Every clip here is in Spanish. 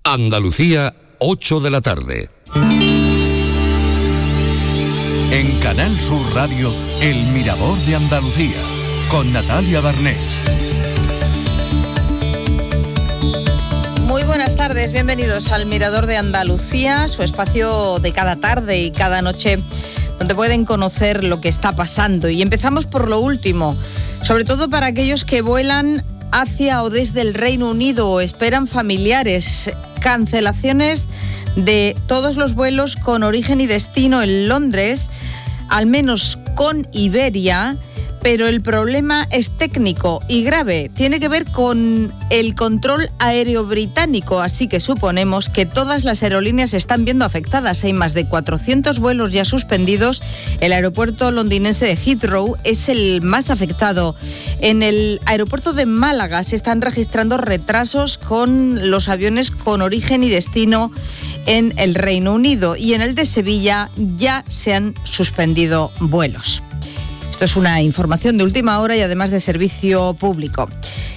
Andalucía, 8 de la tarde. En Canal Sur Radio, El Mirador de Andalucía, con Natalia Barnés. Muy buenas tardes, bienvenidos al Mirador de Andalucía, su espacio de cada tarde y cada noche, donde pueden conocer lo que está pasando. Y empezamos por lo último, sobre todo para aquellos que vuelan hacia o desde el Reino Unido o esperan familiares. Cancelaciones de todos los vuelos con origen y destino en Londres, al menos con Iberia, pero el problema es técnico y grave. Tiene que ver con el control aéreo británico, así que suponemos que todas las aerolíneas se están viendo afectadas. Hay más de 400 vuelos ya suspendidos. El aeropuerto londinense de Heathrow es el más afectado. En el aeropuerto de Málaga se están registrando retrasos con los aviones con origen y destino en el Reino Unido, y en el de Sevilla ya se han suspendido vuelos. Esto es una información de última hora y además de servicio público.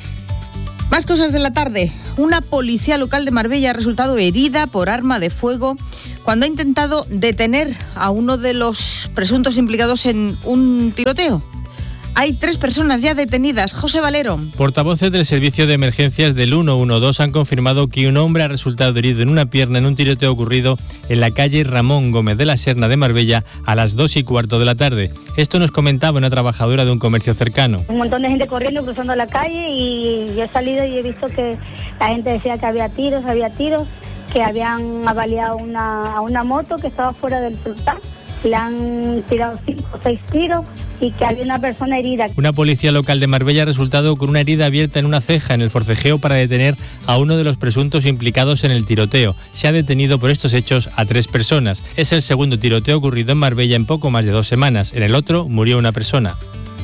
Más cosas de la tarde. Una policía local de Marbella ha resultado herida por arma de fuego cuando ha intentado detener a uno de los presuntos implicados en un tiroteo. Hay 3 personas ya detenidas. José Valero. Portavoces del Servicio de Emergencias del 112 han confirmado que un hombre ha resultado herido en una pierna en un tiroteo ocurrido en la calle Ramón Gómez de la Serna de Marbella a las 2:15 de la tarde. Esto nos comentaba una trabajadora de un comercio cercano. Un montón de gente corriendo, cruzando la calle, y yo he salido y he visto que la gente decía que había tiros, que habían avaliado a una moto que estaba fuera del portal. Le han tirado 5 o 6 tiros y que había una persona herida. Una policía local de Marbella ha resultado con una herida abierta en una ceja en el forcejeo para detener a uno de los presuntos implicados en el tiroteo. Se ha detenido por estos hechos a 3 personas. Es el segundo tiroteo ocurrido en Marbella en poco más de 2 semanas. En el otro murió una persona.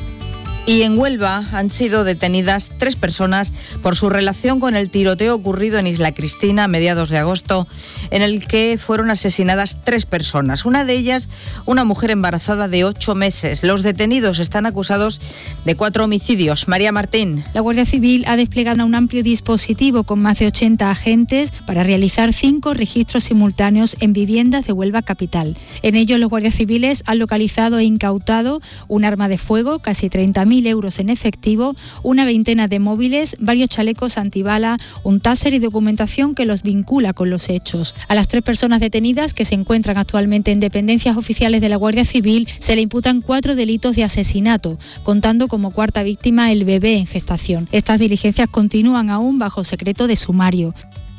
Y en Huelva han sido detenidas 3 personas por su relación con el tiroteo ocurrido en Isla Cristina a mediados de agosto, en el que fueron asesinadas 3 personas. Una de ellas, una mujer embarazada de 8 meses. Los detenidos están acusados de 4 homicidios. María Martín. La Guardia Civil ha desplegado un amplio dispositivo con más de 80 agentes para realizar 5 registros simultáneos en viviendas de Huelva capital. En ellos, los guardias civiles han localizado e incautado un arma de fuego, casi 30.000 euros en efectivo, una veintena de móviles, varios chalecos antibala, un taser y documentación que los vincula con los hechos. A las 3 personas detenidas, que se encuentran actualmente en dependencias oficiales de la Guardia Civil, se le imputan 4 delitos de asesinato, contando como cuarta víctima el bebé en gestación. Estas diligencias continúan aún bajo secreto de sumario.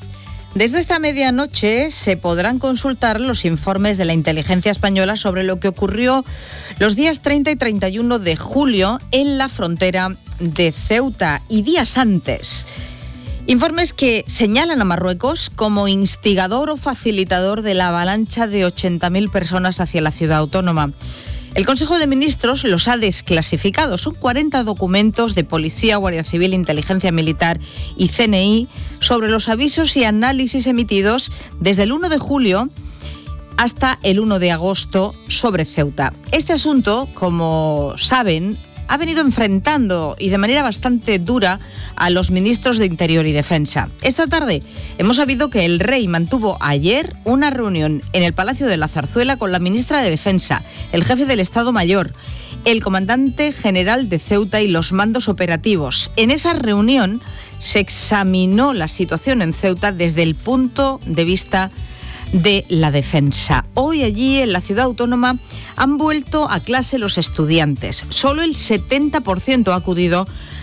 Desde esta medianoche se podrán consultar los informes de la inteligencia española sobre lo que ocurrió los días 30 y 31 de julio en la frontera de Ceuta y días antes. Informes que señalan a Marruecos como instigador o facilitador de la avalancha de 80.000 personas hacia la ciudad autónoma. El Consejo de Ministros los ha desclasificado. Son 40 documentos de Policía, Guardia Civil, Inteligencia Militar y CNI sobre los avisos y análisis emitidos desde el 1 de julio hasta el 1 de agosto sobre Ceuta. Este asunto, como saben, ha venido enfrentando y de manera bastante dura a los ministros de Interior y Defensa. Esta tarde hemos sabido que el rey mantuvo ayer una reunión en el Palacio de la Zarzuela con la ministra de Defensa, el jefe del Estado Mayor, el comandante general de Ceuta y los mandos operativos. En esa reunión se examinó la situación en Ceuta desde el punto de vista de la defensa. Hoy allí en la ciudad autónoma han vuelto a clase los estudiantes. Solo el 70% ha acudido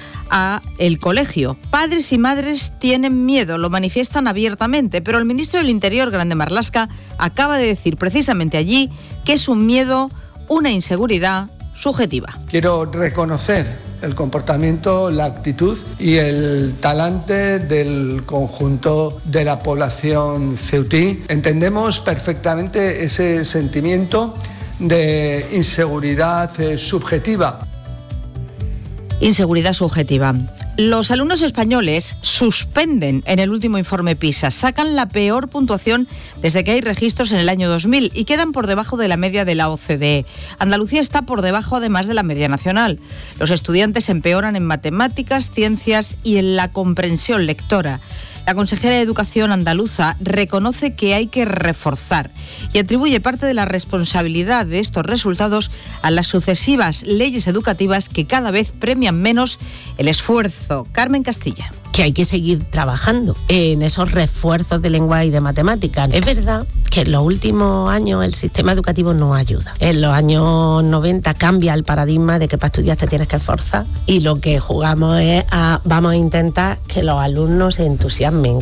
a el colegio. Padres y madres tienen miedo, lo manifiestan abiertamente, pero el ministro del Interior, Grande Marlaska, acaba de decir precisamente allí que es un miedo, una inseguridad subjetiva. Quiero reconocer el comportamiento, la actitud y el talante del conjunto de la población ceutí. Entendemos perfectamente ese sentimiento de inseguridad subjetiva. Inseguridad subjetiva. Los alumnos españoles suspenden en el último informe PISA, sacan la peor puntuación desde que hay registros en el año 2000 y quedan por debajo de la media de la OCDE. Andalucía está por debajo además de la media nacional. Los estudiantes empeoran en matemáticas, ciencias y en la comprensión lectora. La consejera de Educación andaluza reconoce que hay que reforzar y atribuye parte de la responsabilidad de estos resultados a las sucesivas leyes educativas que cada vez premian menos el esfuerzo. Carmen Castilla. Que hay que seguir trabajando en esos refuerzos de lengua y de matemáticas. Es verdad que en los últimos años el sistema educativo no ayuda. En los años 90 cambia el paradigma de que para estudiar te tienes que esforzar y lo que jugamos es vamos a intentar que los alumnos se entusiasmen.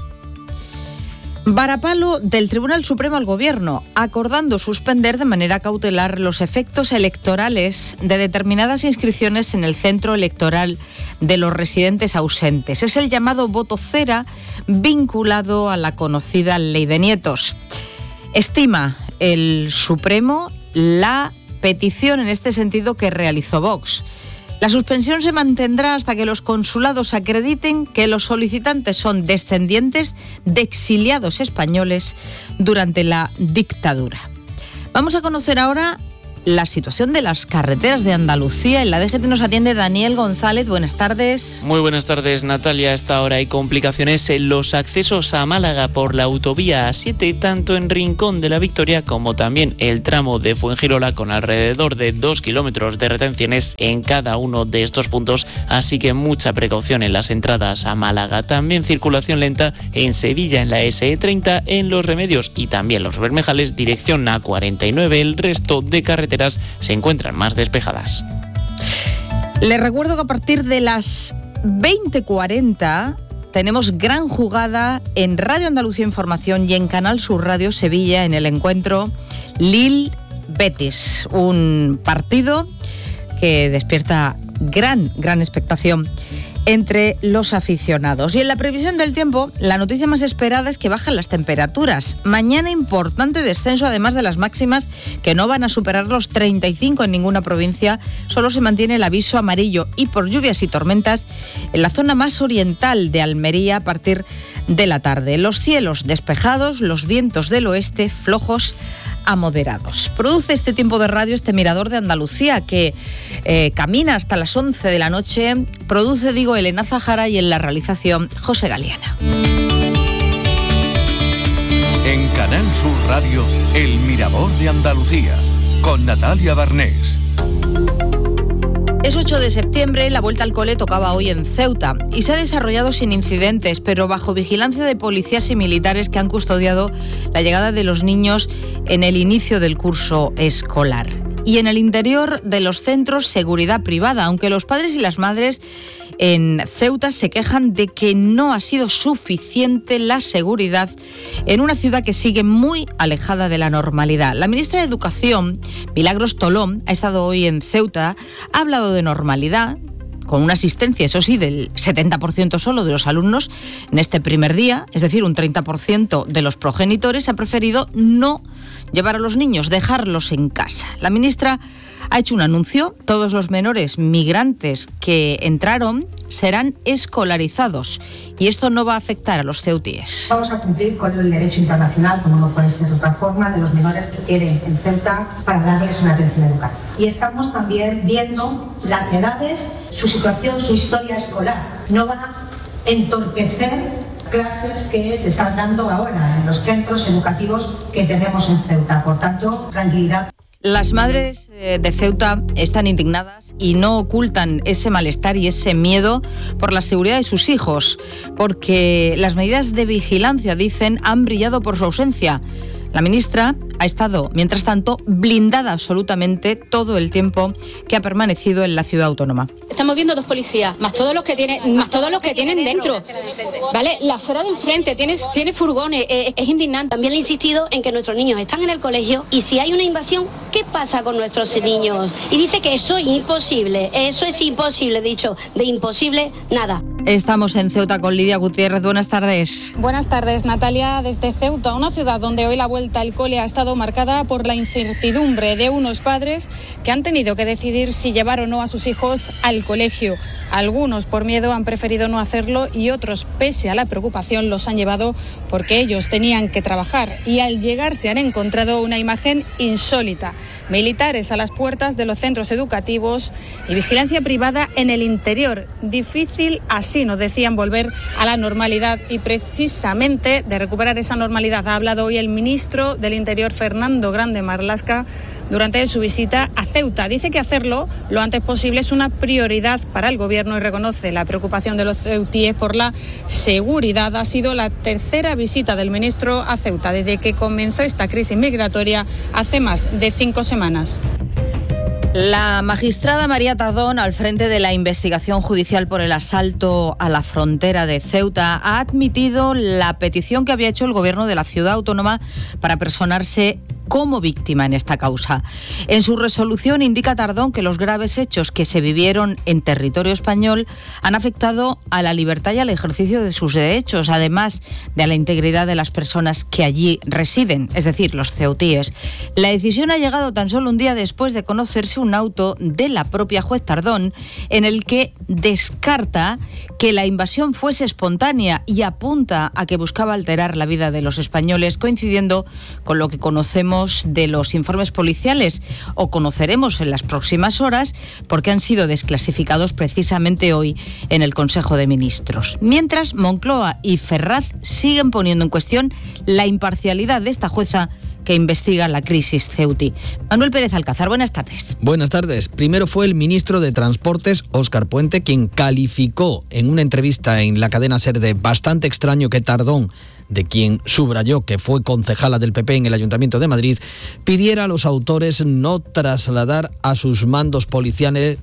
Varapalo del Tribunal Supremo al Gobierno, acordando suspender de manera cautelar los efectos electorales de determinadas inscripciones en el centro electoral de los residentes ausentes. Es el llamado voto cera vinculado a la conocida ley de nietos. Estima el Supremo la petición en este sentido que realizó Vox. La suspensión se mantendrá hasta que los consulados acrediten que los solicitantes son descendientes de exiliados españoles durante la dictadura. Vamos a conocer ahora la situación de las carreteras de Andalucía. En la DGT nos atiende Daniel González. Buenas tardes. Muy buenas tardes, Natalia. A esta hora hay complicaciones en los accesos a Málaga por la autovía A7, tanto en Rincón de la Victoria como también el tramo de Fuengirola, con alrededor de 2 kilómetros de retenciones en cada uno de estos puntos, así que mucha precaución en las entradas a Málaga. También circulación lenta en Sevilla, en la SE30, en Los Remedios y también Los Bermejales, dirección A49. El resto de carreteras se encuentran más despejadas. Les recuerdo que a partir de las 20:40 tenemos gran jugada en Radio Andalucía Información y en Canal Sur Radio Sevilla en el encuentro Lille-Betis, un partido que despierta gran expectación entre los aficionados. Y en la previsión del tiempo, la noticia más esperada es que bajan las temperaturas. Mañana importante descenso, además de las máximas que no van a superar los 35 en ninguna provincia. Solo se mantiene el aviso amarillo y por lluvias y tormentas en la zona más oriental de Almería a partir de la tarde. Los cielos despejados, los vientos del oeste flojos a moderados. Produce este tiempo de radio este Mirador de Andalucía que camina hasta las 11 de la noche. Produce, Elena Zahara, y en la realización José Galeana. En Canal Sur Radio, el Mirador de Andalucía, con Natalia Barnés. Es 8 de septiembre, la vuelta al cole tocaba hoy en Ceuta y se ha desarrollado sin incidentes, pero bajo vigilancia de policías y militares que han custodiado la llegada de los niños en el inicio del curso escolar. Y en el interior de los centros, seguridad privada, aunque los padres y las madres en Ceuta se quejan de que no ha sido suficiente la seguridad en una ciudad que sigue muy alejada de la normalidad. La ministra de Educación, Milagros Tolón, ha estado hoy en Ceuta, ha hablado de normalidad, con una asistencia, eso sí, del 70% solo de los alumnos en este primer día, es decir, un 30% de los progenitores ha preferido no llevar a los niños, dejarlos en casa. La ministra ha hecho un anuncio: todos los menores migrantes que entraron serán escolarizados y esto no va a afectar a los ceutíes. Vamos a cumplir con el derecho internacional, como no puede ser de otra forma, de los menores que queden en Ceuta para darles una atención educativa. Y estamos también viendo las edades, su situación, su historia escolar. No va a entorpecer clases que se están dando ahora en los centros educativos que tenemos en Ceuta. Por tanto, tranquilidad. Las madres de Ceuta están indignadas y no ocultan ese malestar y ese miedo por la seguridad de sus hijos, porque las medidas de vigilancia, dicen, han brillado por su ausencia. La ministra ha estado, mientras tanto, blindada absolutamente todo el tiempo que ha permanecido en la ciudad autónoma. Estamos viendo 2 policías, más todos los que tienen dentro. ¿Vale? La acera de enfrente tiene furgones, es indignante. También le he insistido en que nuestros niños están en el colegio y si hay una invasión, ¿qué pasa con nuestros niños? Y dice que eso es imposible, dicho, de imposible, nada. Estamos en Ceuta con Lidia Gutiérrez. Buenas tardes. Buenas tardes, Natalia. Desde Ceuta, una ciudad donde hoy la vuelta al cole ha estado marcada por la incertidumbre de unos padres que han tenido que decidir si llevar o no a sus hijos al colegio. Algunos, por miedo, han preferido no hacerlo y otros, pese a la preocupación, los han llevado porque ellos tenían que trabajar. Y al llegar se han encontrado una imagen insólita: militares a las puertas de los centros educativos y vigilancia privada en el interior. Difícil, así nos decían, volver a la normalidad, y precisamente de recuperar esa normalidad ha hablado hoy el ministro del Interior, Fernando Grande Marlaska, durante su visita a Ceuta. Dice que hacerlo lo antes posible es una prioridad para el gobierno y reconoce la preocupación de los ceutíes por la seguridad. Ha sido la tercera visita del ministro a Ceuta desde que comenzó esta crisis migratoria hace más de 5 semanas. La magistrada María Tardón, al frente de la investigación judicial por el asalto a la frontera de Ceuta, ha admitido la petición que había hecho el gobierno de la ciudad autónoma para personarse como víctima en esta causa. En su resolución indica Tardón que los graves hechos que se vivieron en territorio español han afectado a la libertad y al ejercicio de sus derechos, además de a la integridad de las personas que allí residen, es decir, los ceutíes. La decisión ha llegado tan solo un día después de conocerse un auto de la propia juez Tardón en el que descarta que la invasión fuese espontánea y apunta a que buscaba alterar la vida de los españoles, coincidiendo con lo que conocemos de los informes policiales, o conoceremos en las próximas horas, porque han sido desclasificados precisamente hoy en el Consejo de Ministros. Mientras, Moncloa y Ferraz siguen poniendo en cuestión la imparcialidad de esta jueza que investiga la crisis ceutí. Manuel Pérez Alcázar, buenas tardes. Buenas tardes. Primero fue el ministro de Transportes, Óscar Puente, quien calificó en una entrevista en la cadena SER de bastante extraño que Tardón, de quien subrayó que fue concejala del PP en el Ayuntamiento de Madrid, pidiera a los autores no trasladar a sus mandos policiales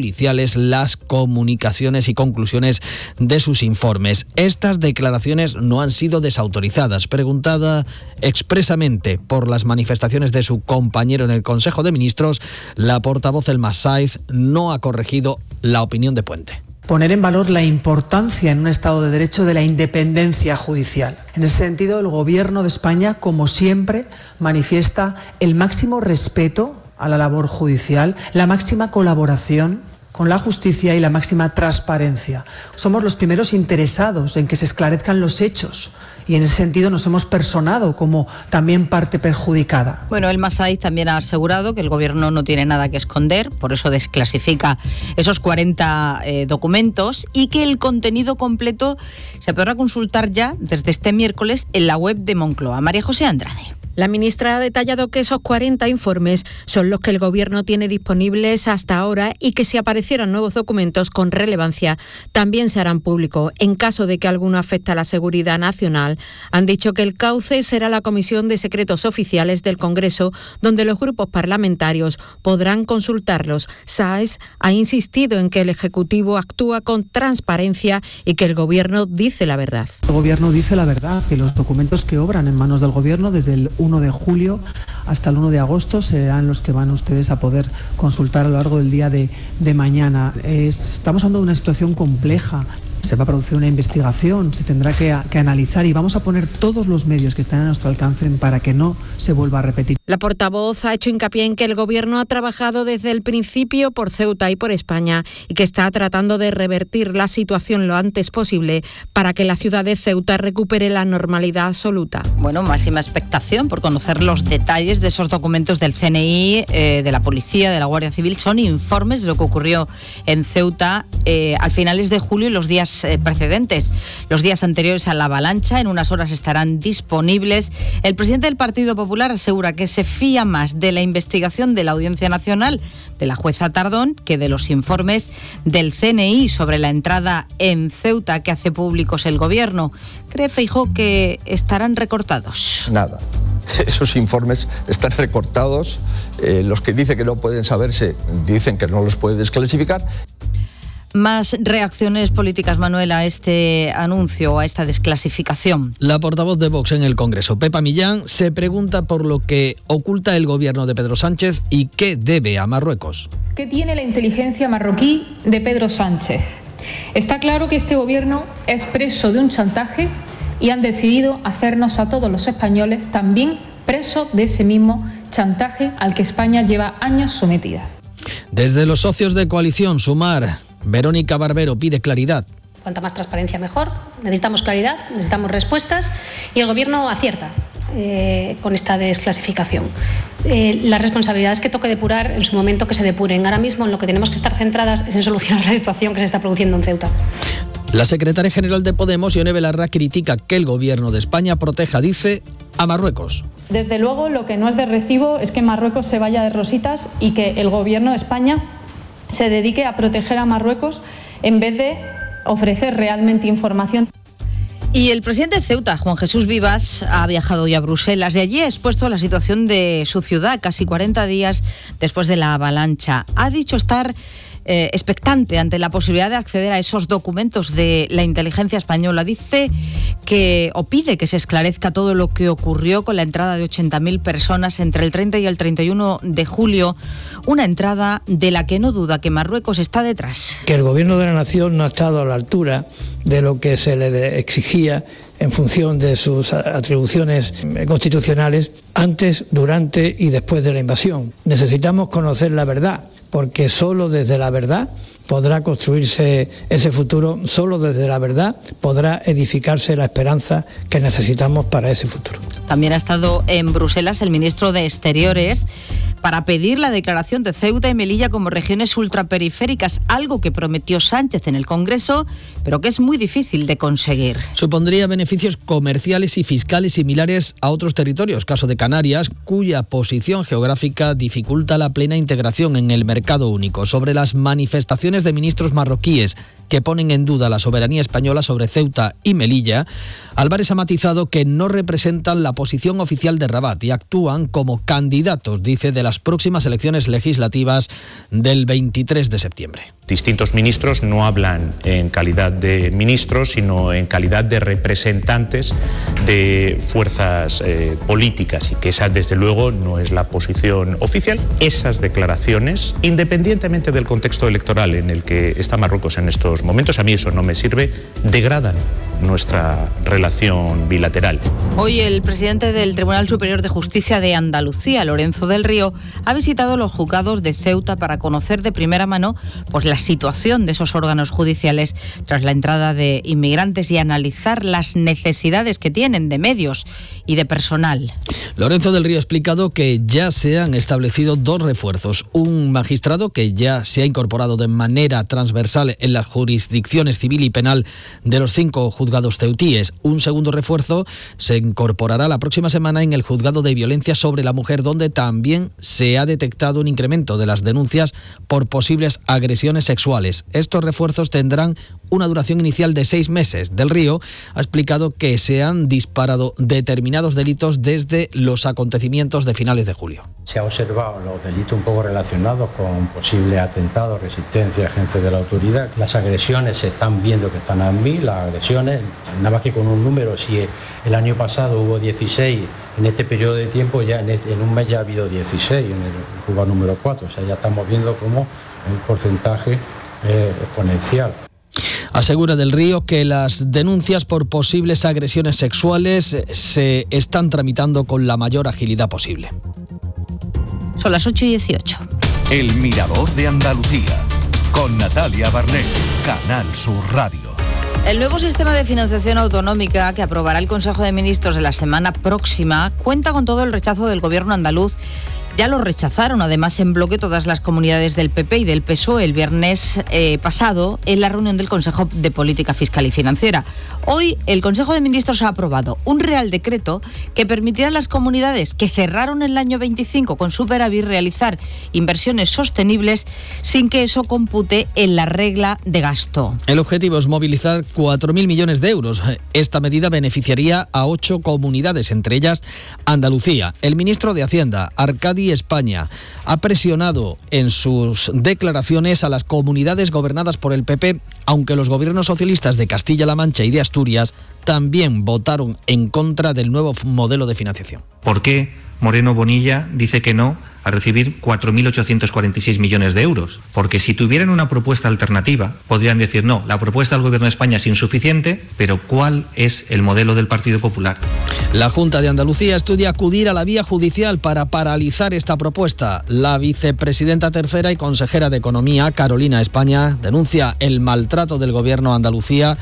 las comunicaciones y conclusiones de sus informes. Estas declaraciones no han sido desautorizadas. Preguntada expresamente por las manifestaciones de su compañero en el Consejo de Ministros, la portavoz Elma Sáiz no ha corregido la opinión de Puente. Poner en valor la importancia en un Estado de Derecho de la independencia judicial. En ese sentido, el Gobierno de España, como siempre, manifiesta el máximo respeto a la labor judicial, la máxima colaboración con la justicia y la máxima transparencia. Somos los primeros interesados en que se esclarezcan los hechos, y en ese sentido nos hemos personado como también parte perjudicada. Bueno, Elma Sáiz también ha asegurado que el Gobierno no tiene nada que esconder, por eso desclasifica esos 40 documentos, y que el contenido completo se podrá consultar ya desde este miércoles en la web de Moncloa. María José Andrade. La ministra ha detallado que esos 40 informes son los que el Gobierno tiene disponibles hasta ahora y que si aparecieran nuevos documentos con relevancia también se harán públicos. En caso de que alguno afecte a la seguridad nacional, han dicho que el cauce será la Comisión de Secretos Oficiales del Congreso, donde los grupos parlamentarios podrán consultarlos. Sáez ha insistido en que el Ejecutivo actúa con transparencia y que el Gobierno dice la verdad. El Gobierno dice la verdad, que los documentos que obran en manos del Gobierno desde el 1 de julio hasta el 1 de agosto serán los que van ustedes a poder consultar a lo largo del día de mañana. Estamos hablando de una situación compleja. Se va a producir una investigación, se tendrá que analizar, y vamos a poner todos los medios que están a nuestro alcance para que no se vuelva a repetir. La portavoz ha hecho hincapié en que el Gobierno ha trabajado desde el principio por Ceuta y por España y que está tratando de revertir la situación lo antes posible para que la ciudad de Ceuta recupere la normalidad absoluta. Bueno, máxima expectación por conocer los detalles de esos documentos del CNI, de la Policía, de la Guardia Civil. Son informes de lo que ocurrió en Ceuta al finales de julio y los días precedentes, los días anteriores a la avalancha. En unas horas estarán disponibles. El presidente del Partido Popular asegura que se fía más de la investigación de la Audiencia Nacional, de la jueza Tardón, que de los informes del CNI sobre la entrada en Ceuta que hace públicos el Gobierno. ¿Cree Feijóo que estarán recortados? Nada. Esos informes están recortados. Los que dicen que no pueden saberse dicen que no los puede desclasificar. Más reacciones políticas, Manuel, a este anuncio, a esta desclasificación. La portavoz de Vox en el Congreso, Pepa Millán, se pregunta por lo que oculta el gobierno de Pedro Sánchez y qué debe a Marruecos. ¿Qué tiene la inteligencia marroquí de Pedro Sánchez? Está claro que este gobierno es preso de un chantaje y han decidido hacernos a todos los españoles también presos de ese mismo chantaje al que España lleva años sometida. Desde los socios de coalición Sumar, Verónica Barbero pide claridad. Cuanta más transparencia mejor, necesitamos claridad, necesitamos respuestas y el Gobierno acierta desclasificación. Las responsabilidades que toque depurar, en su momento que se depuren. Ahora mismo en lo que tenemos que estar centradas es en solucionar la situación que se está produciendo en Ceuta. La secretaria general de Podemos, Ione Belarra, critica que el gobierno de España proteja, dice, a Marruecos. Desde luego, lo que no es de recibo es que Marruecos se vaya de rositas y que el gobierno de España se dedique a proteger a Marruecos en vez de ofrecer realmente información. Y el presidente de Ceuta, Juan Jesús Vivas, ha viajado hoy a Bruselas y allí ha expuesto la situación de su ciudad casi 40 días después de la avalancha. Ha dicho estar expectante ante la posibilidad de acceder a esos documentos de la inteligencia española. Dice que, o pide que se esclarezca todo lo que ocurrió con la entrada de 80.000 personas entre el 30 y el 31 de julio, una entrada de la que no duda que Marruecos está detrás. Que el gobierno de la nación no ha estado a la altura de lo que se le exigía en función de sus atribuciones constitucionales antes, durante y después de la invasión. Necesitamos conocer la verdad, porque solo desde la verdad podrá construirse ese futuro, solo desde la verdad podrá edificarse la esperanza que necesitamos para ese futuro. También ha estado en Bruselas el ministro de Exteriores para pedir la declaración de Ceuta y Melilla como regiones ultraperiféricas, algo que prometió Sánchez en el Congreso, pero que es muy difícil de conseguir. Supondría beneficios comerciales y fiscales similares a otros territorios, caso de Canarias, cuya posición geográfica dificulta la plena integración en el mercado único. Sobre las manifestaciones de ministros marroquíes que ponen en duda la soberanía española sobre Ceuta y Melilla, Álvarez ha matizado que no representan la posición oficial de Rabat y actúan como candidatos, dice, de las próximas elecciones legislativas del 23 de septiembre. Distintos ministros no hablan en calidad de ministros, sino en calidad de representantes de fuerzas políticas, y que esa, desde luego, no es la posición oficial. Esas declaraciones, independientemente del contexto electoral en el que está Marruecos en estos momentos, a mí eso no me sirve, degradan nuestra relación bilateral. Hoy el presidente del Tribunal Superior de Justicia de Andalucía, Lorenzo del Río, ha visitado los juzgados de Ceuta para conocer de primera mano pues la situación de esos órganos judiciales tras la entrada de inmigrantes y analizar las necesidades que tienen de medios y de personal. Lorenzo del Río ha explicado que ya se han establecido 2 refuerzos. Un magistrado que ya se ha incorporado de manera transversal en las jurisdicciones civil y penal de los 5 juzgados ceutíes. Un segundo refuerzo se incorporará la próxima semana en el juzgado de violencia sobre la mujer, donde también se ha detectado un incremento de las denuncias por posibles agresiones sexuales. Estos refuerzos tendrán una duración inicial de 6 meses. Del Río ha explicado que se han disparado determinados delitos desde los acontecimientos de finales de julio. Se ha observado los delitos un poco relacionados con posibles atentados, resistencia a agentes de la autoridad. Las agresiones se están viendo que están a 1000, las agresiones, nada más que con un número. Si el año pasado hubo 16, en este periodo de tiempo ya en un mes ya ha habido 16 en el juzgado número 4. O sea, ya estamos viendo como el porcentaje exponencial. Asegura Del Río que las denuncias por posibles agresiones sexuales se están tramitando con la mayor agilidad posible. Son las 8:18. El Mirador de Andalucía, con Natalia Barnés, Canal Sur Radio. El nuevo sistema de financiación autonómica que aprobará el Consejo de Ministros de la semana próxima cuenta con todo el rechazo del gobierno andaluz. Ya lo rechazaron, además, en bloque todas las comunidades del PP y del PSOE el viernes pasado en la reunión del Consejo de Política Fiscal y Financiera. Hoy el Consejo de Ministros ha aprobado un Real Decreto que permitirá a las comunidades que cerraron el año 25 con superávit realizar inversiones sostenibles sin que eso compute en la regla de gasto. El objetivo es movilizar 4.000 millones de euros. Esta medida beneficiaría a 8 comunidades, entre ellas Andalucía. El ministro de Hacienda, Arcadi España, ha presionado en sus declaraciones a las comunidades gobernadas por el PP, aunque los gobiernos socialistas de Castilla-La Mancha y de Asturias también votaron en contra del nuevo modelo de financiación. ¿Por qué Moreno Bonilla dice que no a recibir 4.846 millones de euros? Porque si tuvieran una propuesta alternativa, podrían decir, no, la propuesta del Gobierno de España es insuficiente, pero ¿cuál es el modelo del Partido Popular? La Junta de Andalucía estudia acudir a la vía judicial para paralizar esta propuesta. La vicepresidenta tercera y consejera de Economía, Carolina España, denuncia el maltrato del Gobierno de Andalucía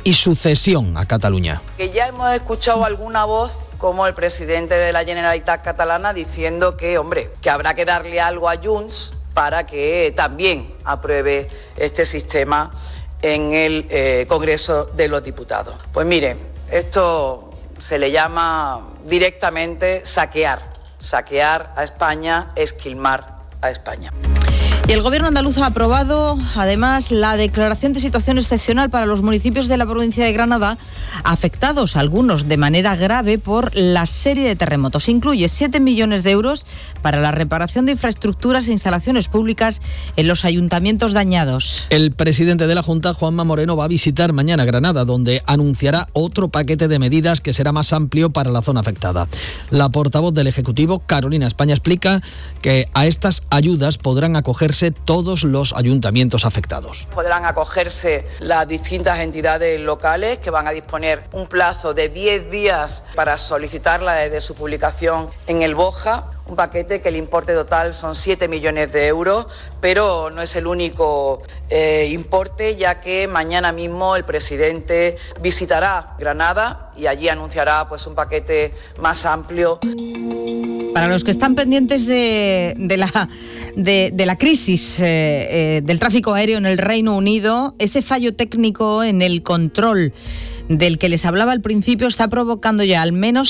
y su cesión a Cataluña. Que ya hemos escuchado alguna voz como el presidente de la Generalitat catalana diciendo que, hombre, que habrá que darle algo a Junts para que también apruebe este sistema en el Congreso de los Diputados. Pues miren, esto se le llama directamente saquear a España, esquilmar a España. Y el Gobierno andaluz ha aprobado, además, la declaración de situación excepcional para los municipios de la provincia de Granada, afectados algunos de manera grave por la serie de terremotos. Incluye 7 millones de euros para la reparación de infraestructuras e instalaciones públicas en los ayuntamientos dañados. El presidente de la Junta, Juanma Moreno, va a visitar mañana Granada, donde anunciará otro paquete de medidas que será más amplio para la zona afectada. La portavoz del Ejecutivo, Carolina España, explica que a estas ayudas podrán acogerse todos los ayuntamientos afectados. Podrán acogerse las distintas entidades locales que van a disponer un plazo de 10 días para solicitarla desde su publicación en el BOJA. Un paquete que el importe total son 7 millones de euros, pero no es el único importe, ya que mañana mismo el presidente visitará Granada y allí anunciará pues un paquete más amplio. Para los que están pendientes de la crisis del tráfico aéreo en el Reino Unido, ese fallo técnico en el control del que les hablaba al principio está provocando ya al menos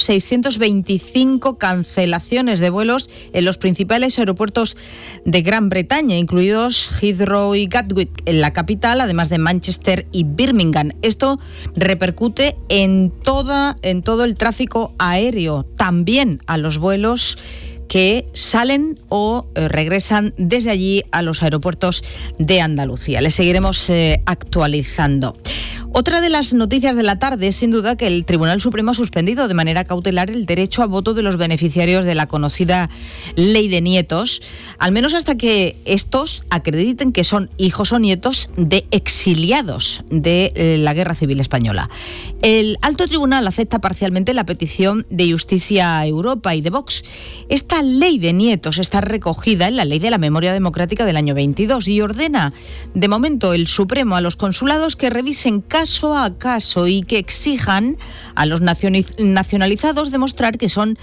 625 cancelaciones de vuelos en los principales aeropuertos de Gran Bretaña, incluidos Heathrow y Gatwick en la capital, además de Manchester y Birmingham. Esto repercute en todo el tráfico aéreo, también a los vuelos que salen o regresan desde allí a los aeropuertos de Andalucía. Les seguiremos actualizando. Otra de las noticias de la tarde es sin duda que el Tribunal Supremo ha suspendido de manera cautelar el derecho a voto de los beneficiarios de la conocida Ley de Nietos, al menos hasta que estos acrediten que son hijos o nietos de exiliados de la Guerra Civil Española. El Alto Tribunal acepta parcialmente la petición de Justicia Europa y de Vox. Esta Ley de Nietos está recogida en la Ley de la Memoria Democrática del año 22 y ordena, de momento, el Supremo a los consulados que revisen caso a caso y que exijan a los nacionalizados demostrar que son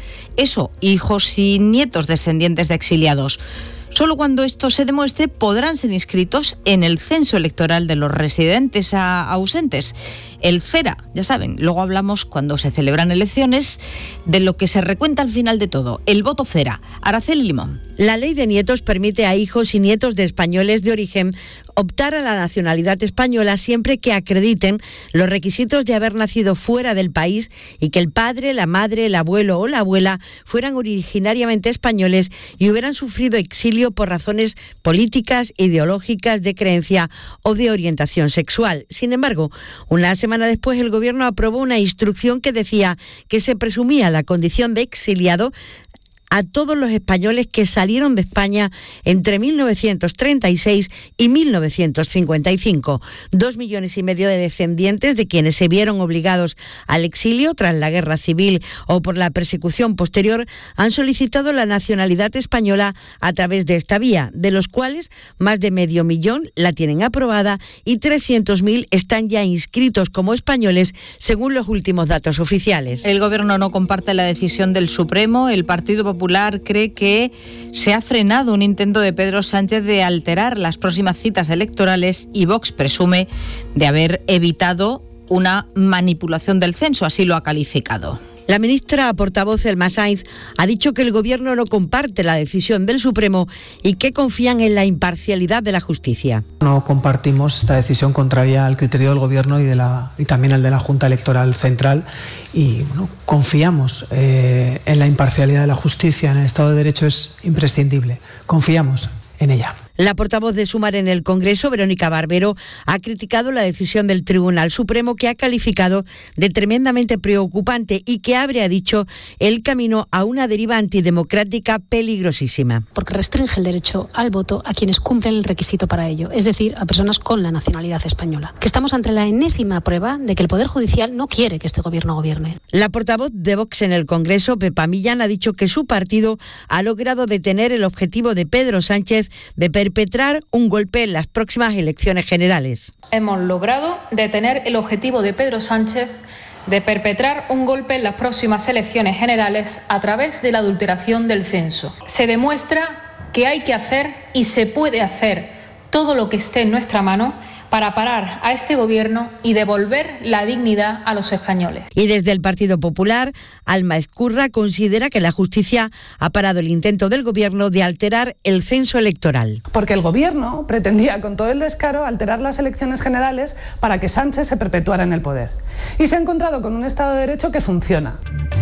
hijos y nietos descendientes de exiliados. Solo cuando esto se demuestre podrán ser inscritos en el censo electoral de los residentes ausentes. El CERA, ya saben, luego hablamos cuando se celebran elecciones de lo que se recuenta al final de todo, el voto CERA. Araceli Limón. La Ley de Nietos permite a hijos y nietos de españoles de origen optar a la nacionalidad española siempre que acrediten los requisitos de haber nacido fuera del país y que el padre, la madre, el abuelo o la abuela fueran originariamente españoles y hubieran sufrido exilio por razones políticas, ideológicas, de creencia o de orientación sexual. Sin embargo, una semana después el Gobierno aprobó una instrucción que decía que se presumía la condición de exiliado a todos los españoles que salieron de España entre 1936 y 1955. 2,5 millones de descendientes de quienes se vieron obligados al exilio tras la guerra civil o por la persecución posterior han solicitado la nacionalidad española a través de esta vía, de los cuales más de 500,000 la tienen aprobada y 300,000 están ya inscritos como españoles según los últimos datos oficiales. El Gobierno no comparte la decisión del Supremo. El Partido Popular cree que se ha frenado un intento de Pedro Sánchez de alterar las próximas citas electorales y Vox presume de haber evitado una manipulación del censo, así lo ha calificado. La ministra portavoz Elma Sainz ha dicho que el Gobierno no comparte la decisión del Supremo y que confían en la imparcialidad de la justicia. No compartimos esta decisión contraria al criterio del Gobierno y también al de la Junta Electoral Central y confiamos en la imparcialidad de la justicia. En el Estado de Derecho es imprescindible. Confiamos en ella. La portavoz de Sumar en el Congreso, Verónica Barbero, ha criticado la decisión del Tribunal Supremo que ha calificado de tremendamente preocupante y que abre, ha dicho, el camino a una deriva antidemocrática peligrosísima. Porque restringe el derecho al voto a quienes cumplen el requisito para ello, es decir, a personas con la nacionalidad española. Que estamos ante la enésima prueba de que el Poder Judicial no quiere que este Gobierno gobierne. La portavoz de Vox en el Congreso, Pepa Millán, ha dicho que su partido ha logrado detener el objetivo de Pedro Sánchez de perpetrar un golpe en las próximas elecciones generales. Hemos logrado detener el objetivo de Pedro Sánchez de perpetrar un golpe en las próximas elecciones generales a través de la adulteración del censo. Se demuestra que hay que hacer y se puede hacer todo lo que esté en nuestra mano para parar a este gobierno y devolver la dignidad a los españoles. Y desde el Partido Popular, Alma Ezcurra considera que la justicia ha parado el intento del gobierno de alterar el censo electoral. Porque el gobierno pretendía con todo el descaro alterar las elecciones generales para que Sánchez se perpetuara en el poder. Y se ha encontrado con un Estado de Derecho que funciona.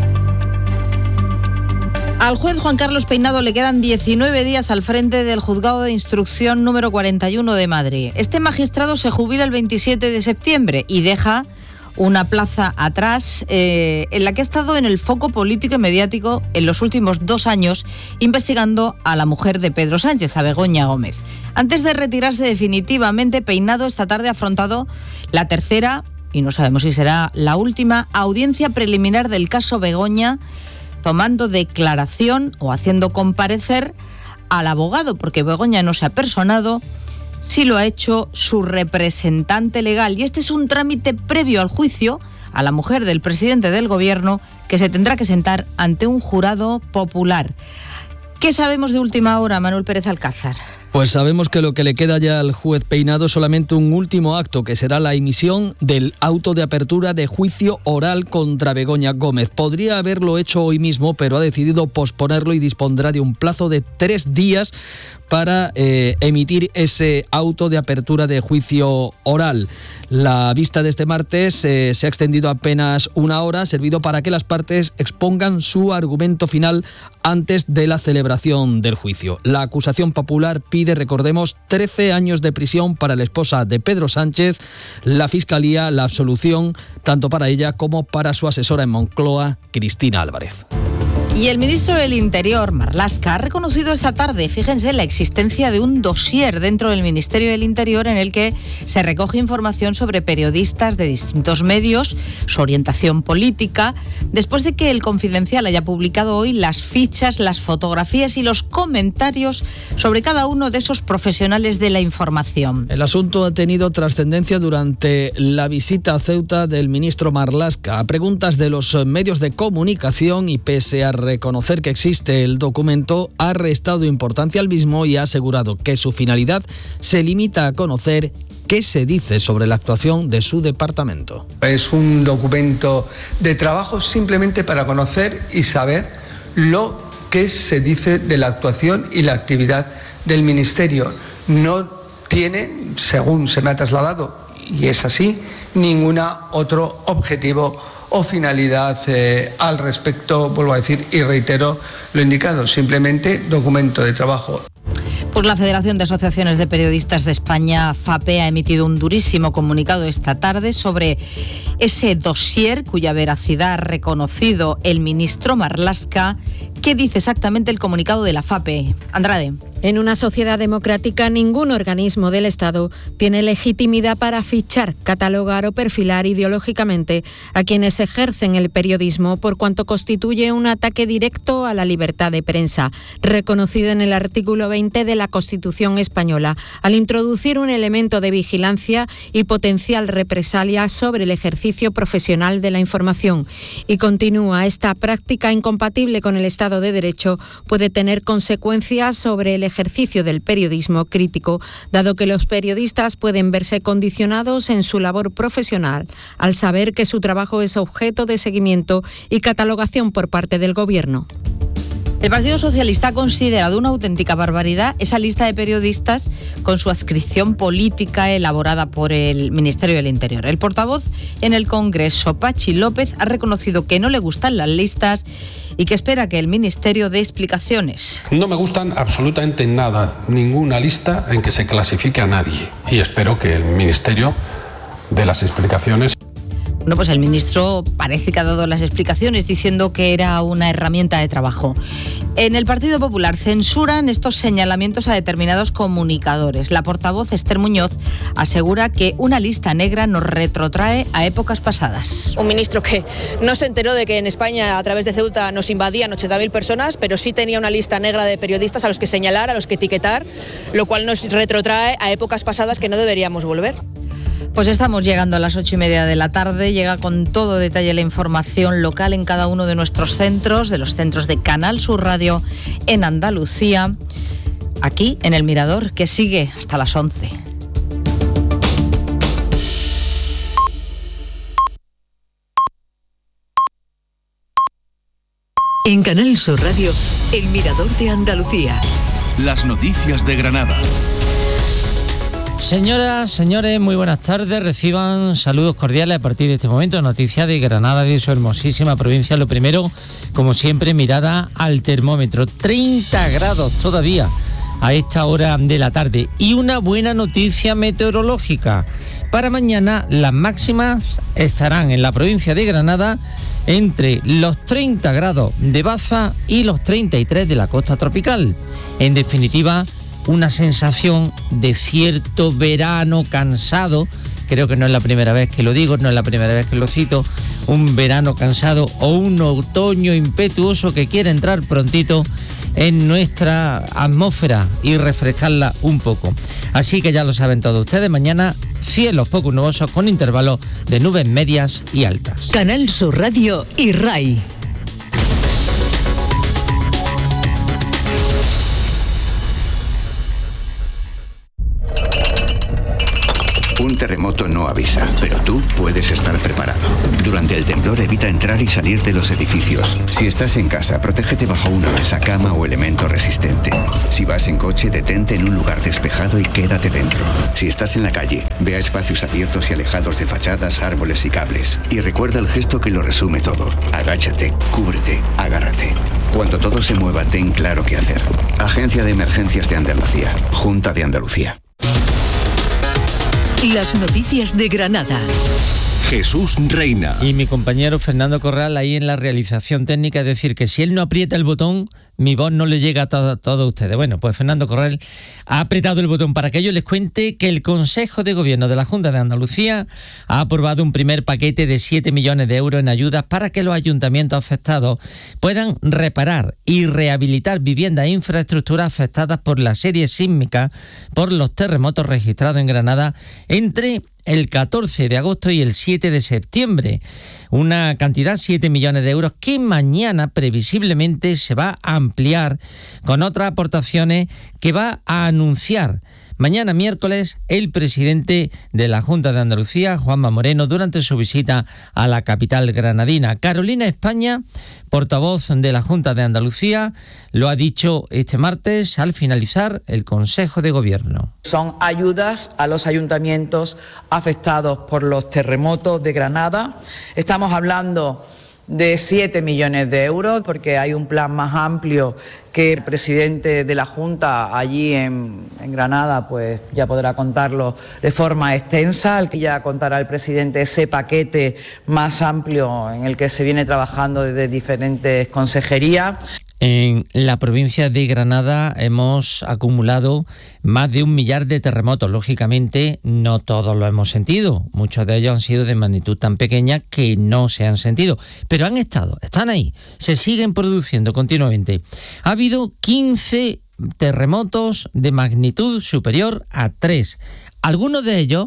Al juez Juan Carlos Peinado le quedan 19 días al frente del Juzgado de Instrucción número 41 de Madrid. Este magistrado se jubila el 27 de septiembre y deja una plaza atrás en la que ha estado en el foco político y mediático en los últimos 2 años investigando a la mujer de Pedro Sánchez, a Begoña Gómez. Antes de retirarse definitivamente, Peinado esta tarde ha afrontado la tercera, y no sabemos si será la última, audiencia preliminar del caso Begoña, tomando declaración o haciendo comparecer al abogado, porque Begoña no se ha personado, sí lo ha hecho su representante legal. Y este es un trámite previo al juicio a la mujer del presidente del gobierno, que se tendrá que sentar ante un jurado popular. ¿Qué sabemos de última hora, Manuel Pérez Alcázar? Pues sabemos que lo que le queda ya al juez Peinado es solamente un último acto, que será la emisión del auto de apertura de juicio oral contra Begoña Gómez. Podría haberlo hecho hoy mismo, pero ha decidido posponerlo y dispondrá de un plazo de 3 días para emitir ese auto de apertura de juicio oral. La vista de este martes se ha extendido apenas 1 hora, servido para que las partes expongan su argumento final antes de la celebración del juicio. La acusación popular pide, recordemos, 13 años de prisión para la esposa de Pedro Sánchez. La Fiscalía, la absolución, tanto para ella como para su asesora en Moncloa, Cristina Álvarez. Y el ministro del Interior, Marlaska, ha reconocido esta tarde, fíjense, la existencia de un dossier dentro del Ministerio del Interior en el que se recoge información sobre periodistas de distintos medios, su orientación política, después de que El Confidencial haya publicado hoy las fichas, las fotografías y los comentarios sobre cada uno de esos profesionales de la información. El asunto ha tenido trascendencia durante la visita a Ceuta del ministro Marlaska. A preguntas de los medios de comunicación y pese a reconocer que existe el documento, ha restado importancia al mismo y ha asegurado que su finalidad se limita a conocer qué se dice sobre la actuación de su departamento. Es un documento de trabajo simplemente para conocer y saber lo que se dice de la actuación y la actividad del Ministerio. No tiene, según se me ha trasladado, y es así, ningún otro objetivo o finalidad al respecto, vuelvo a decir y reitero lo indicado, simplemente documento de trabajo. Pues la Federación de Asociaciones de Periodistas de España, FAPE, ha emitido un durísimo comunicado esta tarde sobre ese dossier cuya veracidad ha reconocido el ministro Marlaska. ¿Qué dice exactamente el comunicado de la FAPE? Andrade. En una sociedad democrática, ningún organismo del Estado tiene legitimidad para fichar, catalogar o perfilar ideológicamente a quienes ejercen el periodismo, por cuanto constituye un ataque directo a la libertad de prensa, reconocido en el artículo 20 de la Constitución española, al introducir un elemento de vigilancia y potencial represalia sobre el ejercicio profesional de la información. Y continúa, esta práctica incompatible con el Estado de Derecho puede tener consecuencias sobre el ejercicio del periodismo crítico, dado que los periodistas pueden verse condicionados en su labor profesional al saber que su trabajo es objeto de seguimiento y catalogación por parte del Gobierno. El Partido Socialista ha considerado una auténtica barbaridad esa lista de periodistas con su adscripción política elaborada por el Ministerio del Interior. El portavoz en el Congreso, Pachi López, ha reconocido que no le gustan las listas y que espera que el Ministerio dé explicaciones. No me gustan absolutamente nada, ninguna lista en que se clasifique a nadie. Y espero que el Ministerio dé las explicaciones. Bueno, pues el ministro parece que ha dado las explicaciones diciendo que era una herramienta de trabajo. En el Partido Popular censuran estos señalamientos a determinados comunicadores. La portavoz Esther Muñoz asegura que una lista negra nos retrotrae a épocas pasadas. Un ministro que no se enteró de que en España a través de Ceuta nos invadían 80.000 personas, pero sí tenía una lista negra de periodistas a los que señalar, a los que etiquetar, lo cual nos retrotrae a épocas pasadas que no deberíamos volver. Pues estamos llegando a las 8:30 de la tarde, llega con todo detalle la información local en cada uno de nuestros centros, de los centros de Canal Sur Radio en Andalucía, aquí en El Mirador, que sigue hasta las 11. En Canal Sur Radio, El Mirador de Andalucía. Las noticias de Granada. Señoras, señores, muy buenas tardes. Reciban saludos cordiales a partir de este momento. Noticias de Granada, de su hermosísima provincia. Lo primero, como siempre, mirada al termómetro. 30 grados todavía a esta hora de la tarde. Y una buena noticia meteorológica. Para mañana las máximas estarán en la provincia de Granada entre los 30 grados de Baza y los 33 de la costa tropical. En definitiva, una sensación de cierto verano cansado. Creo que no es la primera vez que lo digo, no es la primera vez que lo cito. Un verano cansado o un otoño impetuoso que quiere entrar prontito en nuestra atmósfera y refrescarla un poco. Así que ya lo saben todos ustedes, mañana cielos poco nubosos con intervalos de nubes medias y altas. Canal Sur Radio y RAI. Un terremoto no avisa, pero tú puedes estar preparado. Durante el temblor evita entrar y salir de los edificios. Si estás en casa, protégete bajo una mesa, cama o elemento resistente. Si vas en coche, detente en un lugar despejado y quédate dentro. Si estás en la calle, ve a espacios abiertos y alejados de fachadas, árboles y cables. Y recuerda el gesto que lo resume todo. Agáchate, cúbrete, agárrate. Cuando todo se mueva, ten claro qué hacer. Agencia de Emergencias de Andalucía. Junta de Andalucía. Las noticias de Granada. Jesús Reina. Y mi compañero Fernando Corral ahí en la realización técnica, es decir, que si él no aprieta el botón, mi voz no le llega a todos ustedes. Bueno, pues Fernando Corral ha apretado el botón para que yo les cuente que el Consejo de Gobierno de la Junta de Andalucía ha aprobado un primer paquete de 7 millones de euros en ayudas para que los ayuntamientos afectados puedan reparar y rehabilitar viviendas e infraestructuras afectadas por la serie sísmica por los terremotos registrados en Granada entre el 14 de agosto y el 7 de septiembre. Una cantidad, 7 millones de euros, que mañana previsiblemente se va a ampliar con otras aportaciones que va a anunciar mañana miércoles el presidente de la Junta de Andalucía, Juanma Moreno, durante su visita a la capital granadina. Carolina España, portavoz de la Junta de Andalucía, lo ha dicho este martes al finalizar el Consejo de Gobierno. Son ayudas a los ayuntamientos afectados por los terremotos de Granada. Estamos hablando de 7 millones de euros, porque hay un plan más amplio que el presidente de la Junta allí en Granada pues ya podrá contarlo de forma extensa. Ya contará el presidente ese paquete más amplio en el que se viene trabajando desde diferentes consejerías. En la provincia de Granada hemos acumulado más de 1 millar de terremotos. Lógicamente, no todos lo hemos sentido. Muchos de ellos han sido de magnitud tan pequeña que no se han sentido. Pero están ahí, se siguen produciendo continuamente. Ha habido 15 terremotos de magnitud superior a 3. Algunos de ellos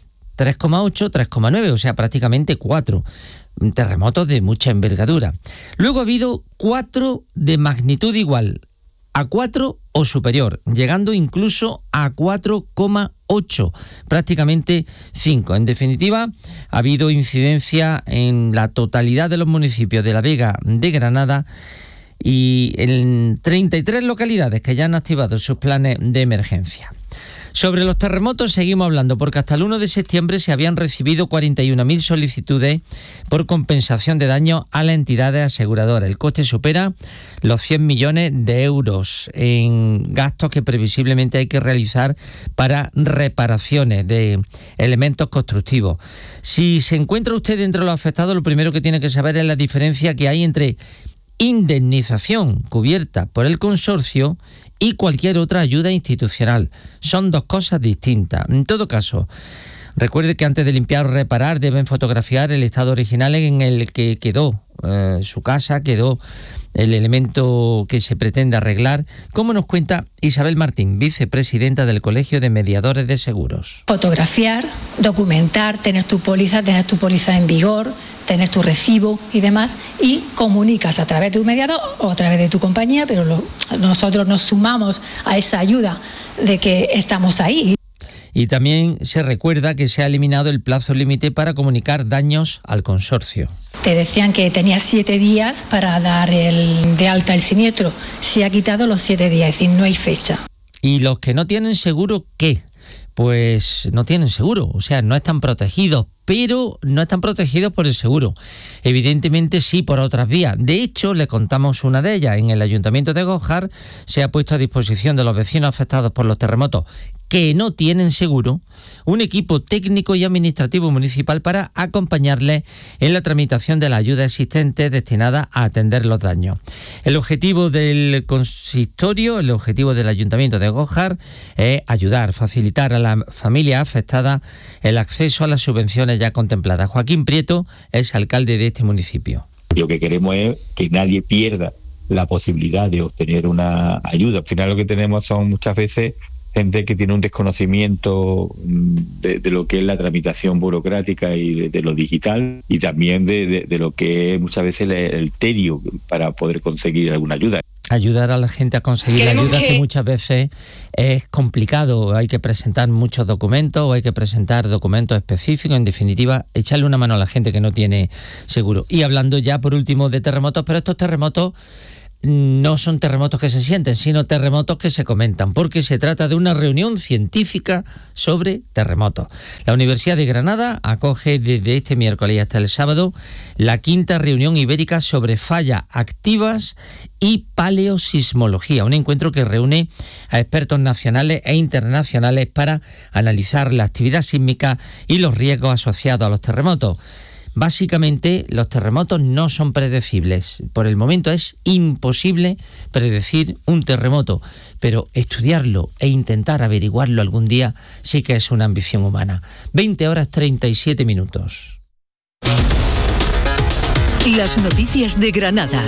3,8, 3,9, o sea, prácticamente 4. Terremotos de mucha envergadura. Luego ha habido 4 de magnitud igual a 4 o superior, llegando incluso a 4,8, prácticamente 5. En definitiva, ha habido incidencia en la totalidad de los municipios de La Vega de Granada y en 33 localidades que ya han activado sus planes de emergencia. Sobre los terremotos seguimos hablando, porque hasta el 1 de septiembre se habían recibido 41.000 solicitudes por compensación de daños a las entidades aseguradoras. El coste supera los 100 millones de euros en gastos que previsiblemente hay que realizar para reparaciones de elementos constructivos. Si se encuentra usted entre los afectados, lo primero que tiene que saber es la diferencia que hay entre indemnización cubierta por el consorcio y cualquier otra ayuda institucional. Son dos cosas distintas. En todo caso, recuerde que antes de limpiar o reparar deben fotografiar el estado original en el que quedó su casa, quedó el elemento que se pretende arreglar, como nos cuenta Isabel Martín, vicepresidenta del Colegio de Mediadores de Seguros. Fotografiar, documentar, tener tu póliza en vigor, tener tu recibo y demás, y comunicas a través de un mediador o a través de tu compañía, pero nosotros nos sumamos a esa ayuda de que estamos ahí. Y también se recuerda que se ha eliminado el plazo límite para comunicar daños al consorcio. Te decían que tenías 7 días para dar de alta el siniestro. Se ha quitado los 7 días, es decir, no hay fecha. ¿Y los que no tienen seguro qué? Pues no tienen seguro, o sea, no están protegidos, pero no están protegidos por el seguro. Evidentemente sí por otras vías. De hecho, le contamos una de ellas. En el Ayuntamiento de Gójar se ha puesto a disposición de los vecinos afectados por los terremotos que no tienen seguro, un equipo técnico y administrativo municipal para acompañarles en la tramitación de la ayuda existente destinada a atender los daños. El objetivo del consistorio, el objetivo del Ayuntamiento de Gójar es ayudar, facilitar a la familia afectada el acceso a las subvenciones ya contempladas. Joaquín Prieto es alcalde de este municipio. Lo que queremos es que nadie pierda la posibilidad de obtener una ayuda. Al final lo que tenemos son muchas veces gente que tiene un desconocimiento de lo que es la tramitación burocrática y de lo digital, y también de lo que es muchas veces el tedio para poder conseguir alguna ayuda. Ayudar a la gente a conseguir la ayuda que muchas veces es complicado, hay que presentar muchos documentos o hay que presentar documentos específicos, en definitiva, echarle una mano a la gente que no tiene seguro. Y hablando ya por último de terremotos, pero estos terremotos no son terremotos que se sienten, sino terremotos que se comentan, porque se trata de una reunión científica sobre terremotos. La Universidad de Granada acoge desde este miércoles hasta el sábado la 5ª reunión ibérica sobre fallas activas y paleosismología, un encuentro que reúne a expertos nacionales e internacionales para analizar la actividad sísmica y los riesgos asociados a los terremotos. Básicamente, los terremotos no son predecibles. Por el momento es imposible predecir un terremoto, pero estudiarlo e intentar averiguarlo algún día sí que es una ambición humana. 20:37. Las noticias de Granada.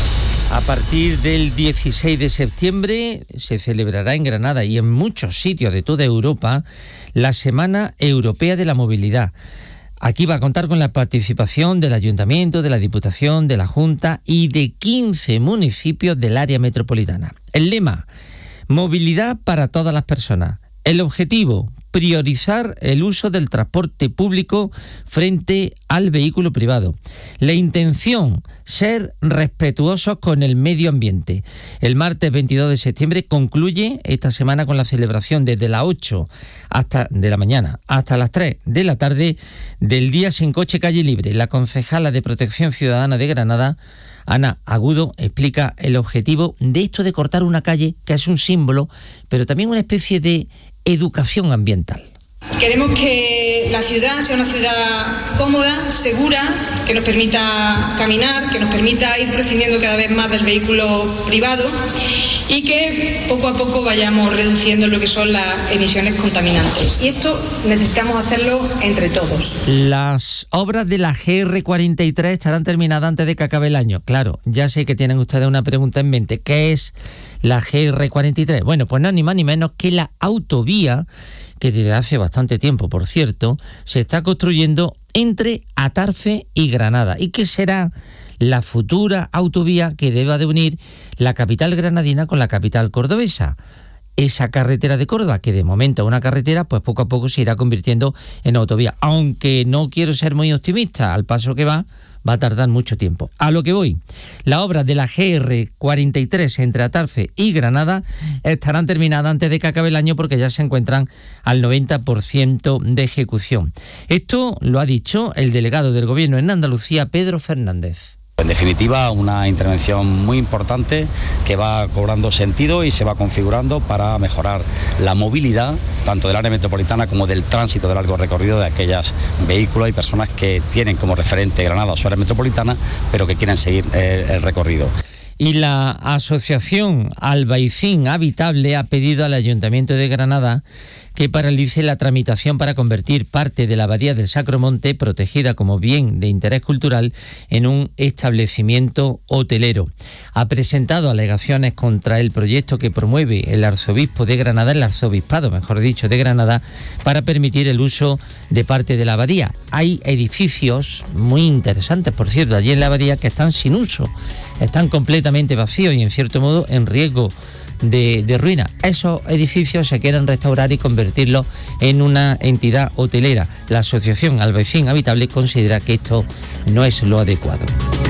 A partir del 16 de septiembre se celebrará en Granada y en muchos sitios de toda Europa la Semana Europea de la Movilidad. Aquí va a contar con la participación del Ayuntamiento, de la Diputación, de la Junta y de 15 municipios del área metropolitana. El lema: movilidad para todas las personas. El objetivo: priorizar el uso del transporte público frente al vehículo privado. La intención: ser respetuosos con el medio ambiente. El martes 22 de septiembre concluye esta semana con la celebración desde las 8 de la mañana hasta las 3 de la tarde del Día Sin Coche Calle Libre. La concejala de Protección Ciudadana de Granada, Ana Agudo, explica el objetivo de esto de cortar una calle, que es un símbolo, pero también una especie de educación ambiental. Queremos que la ciudad sea una ciudad cómoda, segura, que nos permita caminar, que nos permita ir prescindiendo cada vez más del vehículo privado y que poco a poco vayamos reduciendo lo que son las emisiones contaminantes. Y esto necesitamos hacerlo entre todos. Las obras de la GR43 estarán terminadas antes de que acabe el año. Claro, ya sé que tienen ustedes una pregunta en mente. ¿Qué es la GR43? Bueno, pues no, ni más ni menos que la autovía que desde hace bastante tiempo, por cierto, se está construyendo entre Atarfe y Granada, y que será la futura autovía que deba de unir la capital granadina con la capital cordobesa. Esa carretera de Córdoba, que de momento es una carretera, pues poco a poco se irá convirtiendo en autovía. Aunque no quiero ser muy optimista, al paso que va a tardar mucho tiempo. A lo que voy, las obras de la GR43 entre Atarfe y Granada estarán terminadas antes de que acabe el año, porque ya se encuentran al 90% de ejecución. Esto lo ha dicho el delegado del Gobierno en Andalucía, Pedro Fernández. En definitiva, una intervención muy importante que va cobrando sentido y se va configurando para mejorar la movilidad tanto del área metropolitana como del tránsito de largo recorrido de aquellos vehículos y personas que tienen como referente Granada o su área metropolitana, pero que quieren seguir el recorrido. Y la asociación Albaicín Habitable ha pedido al Ayuntamiento de Granada que paralice la tramitación para convertir parte de la abadía del Sacromonte, protegida como bien de interés cultural, en un establecimiento hotelero. Ha presentado alegaciones contra el proyecto que promueve el arzobispo de Granada, el arzobispado, mejor dicho, de Granada, para permitir el uso de parte de la abadía. Hay edificios muy interesantes, por cierto, allí en la abadía, que están sin uso, están completamente vacíos y en cierto modo en riesgo de ruina. Esos edificios se quieren restaurar y convertirlos en una entidad hotelera. La asociación Albaicín Habitable considera que esto no es lo adecuado.